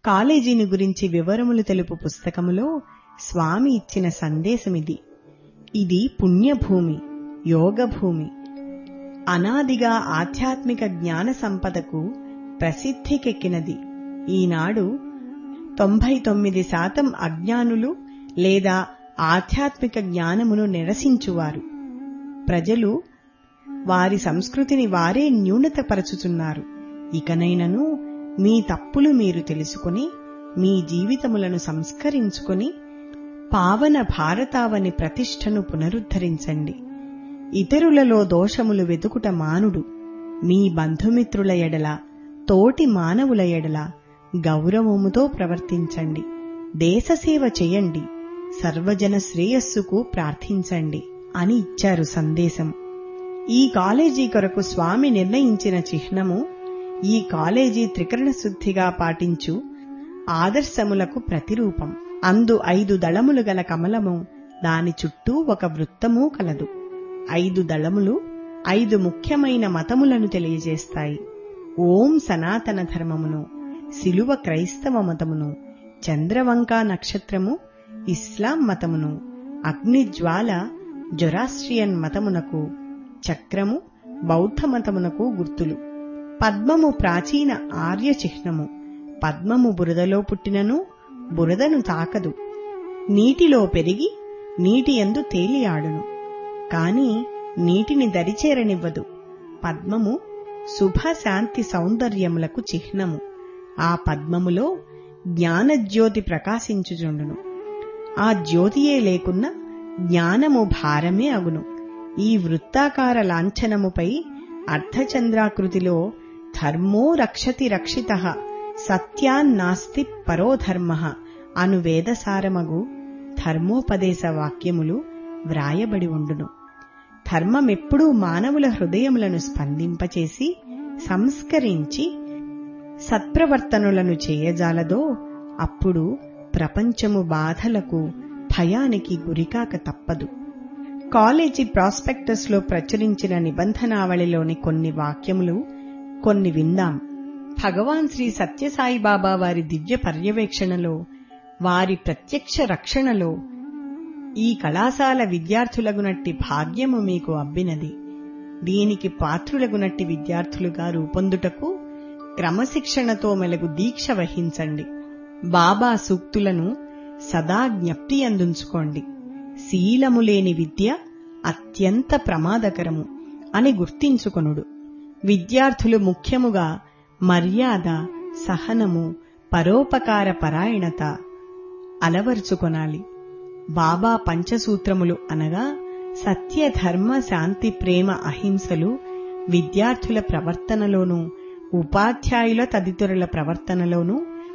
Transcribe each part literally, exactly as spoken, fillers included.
కాలేజీని గురించి వివరములు తెలుపు పుస్తకములో స్వామి ఇచ్చిన సందేశమిది. ఇది పుణ్యభూమి, యోగభూమి. అనాదిగా ఆధ్యాత్మిక జ్ఞాన సంపదకు ప్రసిద్ధికెక్కినది. ఈనాడు తొంభై తొమ్మిది శాతం అజ్ఞానులు లేదా ఆధ్యాత్మిక జ్ఞానమును నిరసించువారు. ప్రజలు వారి సంస్కృతిని వారే న్యూనతపరచుచున్నారు. ఇకనైనను మీ తప్పులు మీరు తెలుసుకుని మీ జీవితములను సంస్కరించుకుని పావన భారతావని ప్రతిష్టను పునరుద్ధరించండి. ఇతరులలో దోషములు వెతుకుట మానుడు. మీ బంధుమిత్రుల ఎడల, తోటి మానవుల ఎడల గౌరవముతో ప్రవర్తించండి. దేశసేవ చేయండి. సర్వజన శ్రేయస్సుకు ప్రార్థించండి అని ఇచ్చారు సందేశం. ఈ కాలేజీ కొరకు స్వామి నిర్ణయించిన చిహ్నము ఈ కాలేజీ త్రికరణ శుద్ధిగా పాటించు ఆదర్శములకు ప్రతిరూపం. అందు ఐదు దళములు గల కమలము, దాని చుట్టూ ఒక వృత్తమూ కలదు. ఐదు దళములు ఐదు ముఖ్యమైన మతములను తెలియజేస్తాయి. ఓం సనాతన ధర్మమును, శిలువ క్రైస్తవ మతమును, చంద్రవంక నక్షత్రము ఇస్లాం మతమును, అగ్నిజ్వాల జొరాస్ట్రియన్ మతమునకు, చక్రము బౌద్ధ మతమునకు గుర్తులు. పద్మము ప్రాచీన ఆర్య చిహ్నము. పద్మము బురదలో పుట్టినను బురదను తాకదు. నీటిలో పెరిగి నీటి యందు తేలియాడును, కాని నీటిని దరిచేరనివ్వదు. పద్మము శుభ శాంతి సౌందర్యములకు చిహ్నము. ఆ పద్మములో జ్ఞానజ్యోతి ప్రకాశించుచుండును. ఆ జ్యోతియే లేకున్నా జ్ఞానము భారమే అగును. ఈ వృత్తాకార లాంఛనముపై అర్ధచంద్రాకృతిలో ధర్మో రక్షతి రక్షితః సత్యాన్నాస్తి పరోధర్మః అను వేదసారమగు ధర్మోపదేశ వాక్యములు వ్రాయబడి ఉండును. ధర్మమెప్పుడూ మానవుల హృదయములను స్పందింపచేసి సంస్కరించి సత్ప్రవర్తనులను చేయజాలదో అప్పుడు ప్రపంచము బాధలకు భయానికి గురికాక తప్పదు. కాలేజీ ప్రాస్పెక్టస్ లో ప్రచురించిన నిబంధనావళిలోని కొన్ని వాక్యములు కొన్ని విందాం. భగవాన్ శ్రీ సత్యసాయిబాబా వారి దివ్య పర్యవేక్షణలో, వారి ప్రత్యక్ష రక్షణలో ఈ కళాశాల విద్యార్థులగునట్టి భాగ్యము మీకు అబ్బినది. దీనికి పాత్రులగునట్టి విద్యార్థులుగా రూపొందుటకు క్రమశిక్షణతో మెలగు దీక్ష వహించండి. బాబా సూక్తులను సదా జ్ఞప్తి అందుంచుకోండి. శీలము లేని విద్య అత్యంత ప్రమాదకరము అని గుర్తించుకొనుడు. విద్యార్థులు ముఖ్యముగా మర్యాద, సహనము, పరోపకార పరాయణత అలవర్చుకొనాలి. బాబా పంచసూత్రములు అనగా సత్య, ధర్మ, శాంతి, ప్రేమ, అహింసలు విద్యార్థుల ప్రవర్తనలోనూ ఉపాధ్యాయుల తదితరుల ప్రవర్తనలోనూ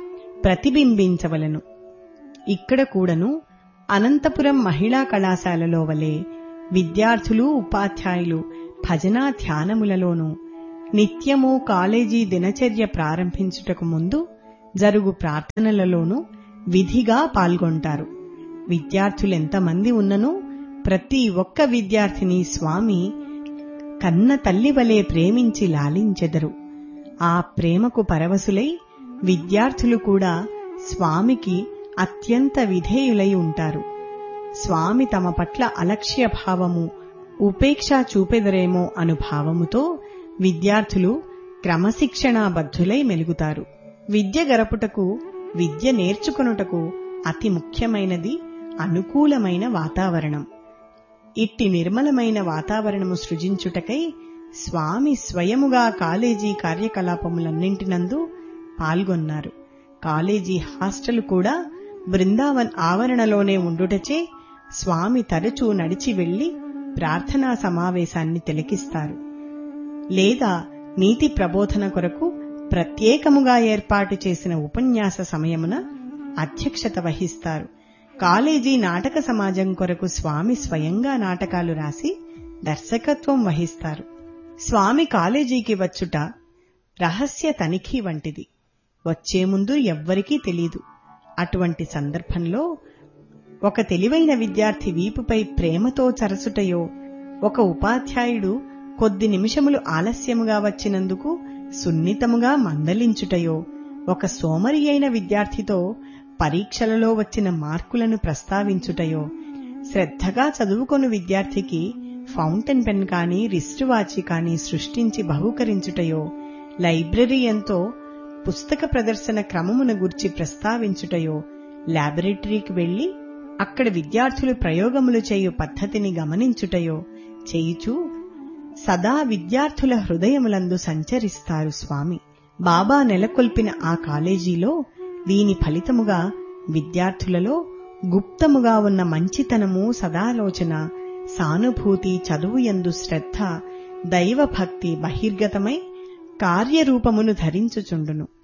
ప్రతిబింబించవలెను. ఇక్కడ కూడాను అనంతపురం మహిళా కళాశాలలో వలె విద్యార్థులు, ఉపాధ్యాయులు భజనా ధ్యానములలోనూ నిత్యము కాలేజీ దినచర్య ప్రారంభించుటకు ముందు జరుగు ప్రార్థనలలోనూ విధిగా పాల్గొంటారు. విద్యార్థులెంతమంది ఉన్ననూ ప్రతి ఒక్క విద్యార్థిని స్వామి కన్న తల్లి వలె ప్రేమించి లాలించెదరు. ఆ ప్రేమకు పరవశులై విద్యార్థులు కూడా స్వామికి అత్యంత విధేయులై ఉంటారు. స్వామి తమ పట్ల అలక్ష్య భావము, ఉపేక్ష చూపెదరేమో అను భావముతో విద్యార్థులు క్రమశిక్షణాబద్ధులై మెలుగుతారు. విద్య గరపుటకు, విద్య నేర్చుకొనుటకు అతి ముఖ్యమైనది అనుకూలమైన వాతావరణం. ఇట్టి నిర్మలమైన వాతావరణము సృజించుటకై స్వామి స్వయముగా కాలేజీ కార్యకలాపములన్నింటినందు పాల్గొన్నారు. కాలేజీ హాస్టల్ కూడా బృందావన్ ఆవరణలోనే ఉండుటచే స్వామి తరచూ నడిచి వెళ్లి ప్రార్థనా సమావేశాన్ని తిలకిస్తారు. లేదా నీతి ప్రబోధన కొరకు ప్రత్యేకముగా ఏర్పాటు చేసిన ఉపన్యాస సమయమున అధ్యక్షత వహిస్తారు. కాలేజీ నాటక సమాజం కొరకు స్వామి స్వయంగా నాటకాలు రాసి దర్శకత్వం వహిస్తారు. స్వామి కాలేజీకి వచ్చుట రహస్య తనిఖీ వంటిది. వచ్చే ముందు ఎవ్వరికీ తెలీదు. అటువంటి సందర్భంలో ఒక తెలివైన విద్యార్థి వీపుపై ప్రేమతో చరసుటయో, ఒక ఉపాధ్యాయుడు కొద్ది నిమిషములు ఆలస్యముగా వచ్చినందుకు సున్నితముగా మందలించుటయో, ఒక సోమరి అయిన విద్యార్థితో పరీక్షలలో వచ్చిన మార్కులను ప్రస్తావించుటయో, శ్రద్ధగా చదువుకొను విద్యార్థికి ఫౌంటైన్ పెన్ కానీ రిస్ట్ వాచి కానీ సృష్టించి బహూకరించుటయో, లైబ్రరీయంతో పుస్తక ప్రదర్శన క్రమమును గూర్చి ప్రస్తావించుటయో, లాబొరేటరీకి వెళ్లి అక్కడ విద్యార్థులు ప్రయోగములు చేయు పద్ధతిని గమనించుటయో చేయుచూ సదా విద్యార్థుల హృదయములందు సంచరిస్తారు స్వామి. బాబా నెలకొల్పిన ఆ కాలేజీలో దీని ఫలితముగా విద్యార్థులలో గుప్తముగా ఉన్న మంచితనము, సదాలోచన, సానుభూతి, చదువుయందు శ్రద్ధ, దైవభక్తి బహిర్గతమై కార్యరూపమును ధరించుచుండును.